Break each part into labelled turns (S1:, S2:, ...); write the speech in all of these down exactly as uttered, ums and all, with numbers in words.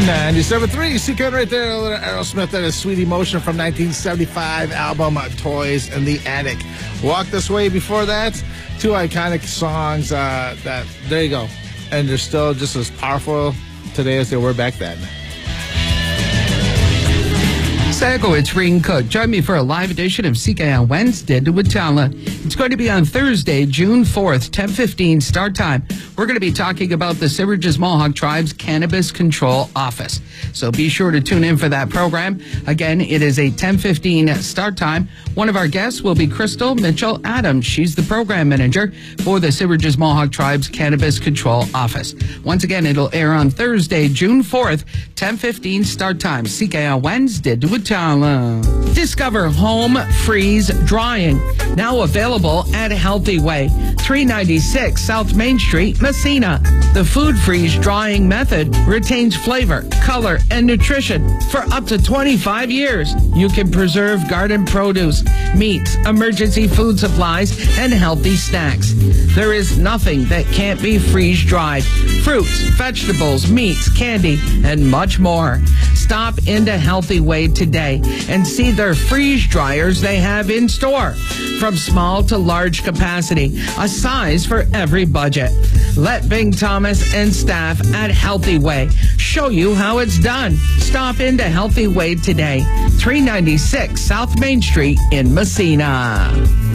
S1: ninety-seven point three, Seacon right there. Aerosmith and a Sweet Emotion from nineteen seventy-five album Toys in the Attic. Walk This Way before that. Two iconic songs uh, that, there you go. And they're still just as powerful today as they were back then.
S2: Sago, it's Ring Cook. Join me for a live edition of C K on Wednesday to Watala. It's going to be on Thursday, June fourth, ten fifteen start time. We're going to be talking about the Siverages Mohawk Tribe's Cannabis Control Office. So be sure to tune in for that program. Again, it is a ten fifteen start time. One of our guests will be Crystal Mitchell Adams. She's the program manager for the Siverages Mohawk Tribe's Cannabis Control Office. Once again, it'll air on Thursday, June fourth, ten fifteen start time. C K on Wednesday to Watala. Discover Home Freeze Drying, now available at Healthy Way, three ninety-six South Main Street, Messina. The food freeze drying method retains flavor, color, and nutrition for up to twenty-five years. You can preserve garden produce, meats, emergency food supplies, and healthy snacks. There is nothing that can't be freeze dried. Fruits, vegetables, meats, candy, and much more. Stop into Healthy Way today and see their freeze dryers they have in store. From small to large capacity, a size for every budget. Let Bing Thomas and staff at Healthy Way show you how it's done. Stop into Healthy Way today, three ninety-six South Main Street in Messina.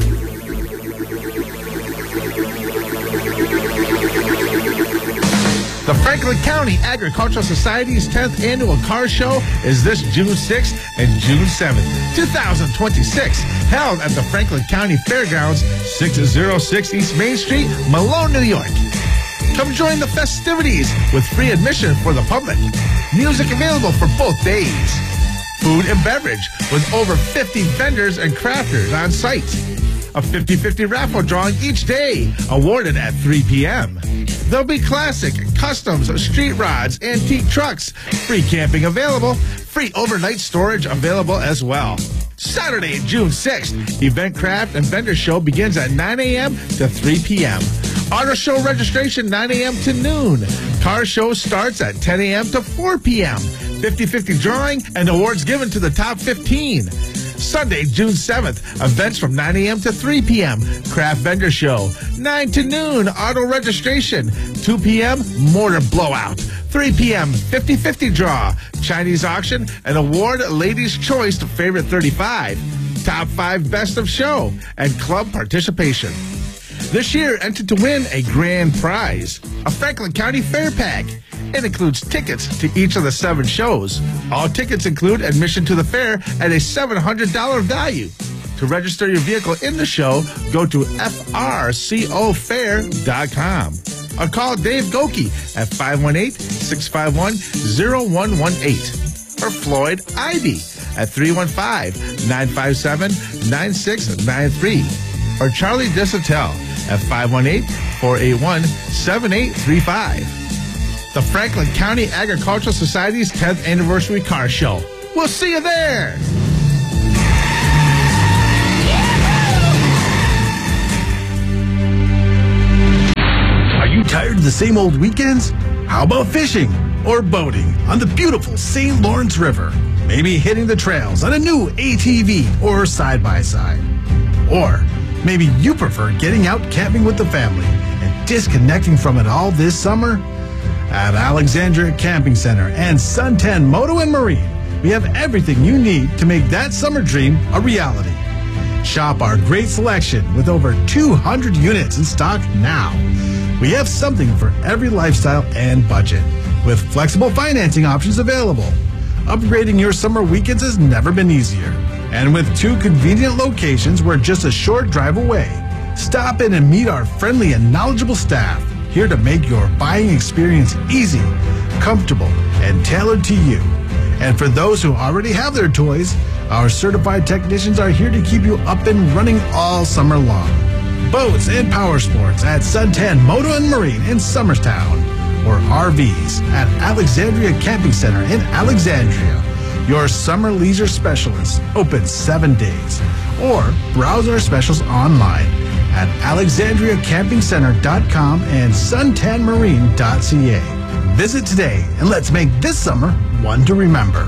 S1: The Franklin County Agricultural Society's tenth Annual Car Show is this June sixth and June seventh, two thousand twenty-six, held at the Franklin County Fairgrounds, six oh six East Main Street, Malone, New York. Come join the festivities with free admission for the public. Music available for both days. Food and beverage with over fifty vendors and crafters on site. A fifty-fifty raffle drawing each day, awarded at three p.m. There'll be classic, customs, street rods, antique trucks, free camping available, free overnight storage available as well. Saturday, June sixth, Event Craft and Vendor Show begins at nine a.m. to three p.m. Auto Show registration nine a.m. to noon. Car Show starts at ten a.m. to four p.m. fifty-fifty drawing and awards given to the top fifteen. Sunday, June seventh, events from nine a.m. to three p.m. Craft Vendor Show. nine to noon, auto registration. two p.m., mortar blowout. three p.m., fifty-fifty draw. Chinese auction and award Ladies' Choice to Favorite thirty-five. Top five Best of Show and club participation. This year, enter to win a grand prize, a Franklin County Fair Pack. It includes tickets to each of the seven shows. All tickets include admission to the fair at a seven hundred dollars value. To register your vehicle in the show, go to F R C O fair dot com or call Dave Goki at five one eight, six five one, zero one one eight or Floyd Ivy at three one five, nine five seven, nine six nine three or Charlie Desautels at five one eight, four eight one, seven eight three five. The Franklin County Agricultural Society's tenth Anniversary Car Show. We'll see you there!
S3: Are you tired of the same old weekends? How about fishing or boating on the beautiful Saint Lawrence River? Maybe hitting the trails on a new A T V or side-by-side. Or maybe you prefer getting out camping with the family and disconnecting from it all this summer? At Alexandria Camping Center and Suntan Moto and Marine, we have everything you need to make that summer dream a reality. Shop our great selection with over two hundred units in stock now. We have something for every lifestyle and budget, with flexible financing options available. Upgrading your summer weekends has never been easier. And with two convenient locations, we're just a short drive away. Stop in and meet our friendly and knowledgeable staff, here to make your buying experience easy, comfortable, and tailored to you. And for those who already have their toys, our certified technicians are here to keep you up and running all summer long. Boats and power sports at Suntan Moto and Marine in Summerstown, or R Vs at Alexandria Camping Center in Alexandria. Your summer leisure specialists open seven days. Or browse our specials online at alexandria camping center dot com and suntan marine dot c a. Visit today and let's make this summer one to remember.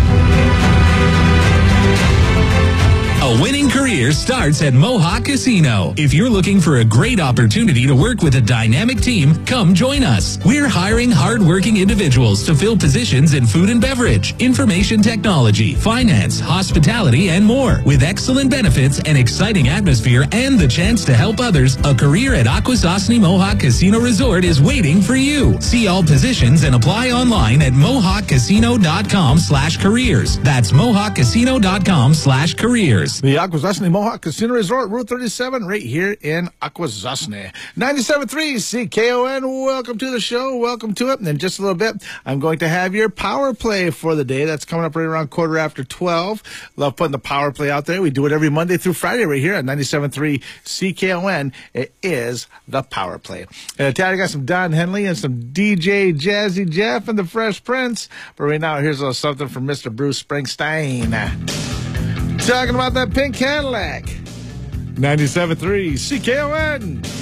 S4: A winning career starts at Mohawk Casino. If you're looking for a great opportunity to work with a dynamic team, come join us. We're hiring hardworking individuals to fill positions in food and beverage, information technology, finance, hospitality, and more. With excellent benefits, an exciting atmosphere, and the chance to help others, a career at Akwesasne Mohawk Casino Resort is waiting for you. See all positions and apply online at mohawkcasino.com slash careers. That's mohawkcasino.com slash careers.
S1: The Akwesasne Mohawk Casino Resort, Route thirty-seven, right here in Akwesasne. ninety-seven point three C K O N, welcome to the show. Welcome to it. And in just a little bit, I'm going to have your power play for the day. That's coming up right around quarter after twelve. Love putting the power play out there. We do it every Monday through Friday right here at ninety-seven point three C K O N. It is the power play. And I got some Don Henley and some D J Jazzy Jeff and the Fresh Prince. But right now, here's a little something from Mister Bruce Springsteen. Talking about that pink Cadillac. ninety-seven point three C K O N.